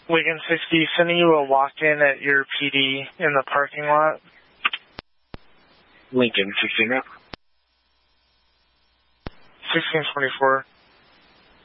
Lincoln 60, sending you a walk-in at your PD in the parking lot. Lincoln 60 now. 1624.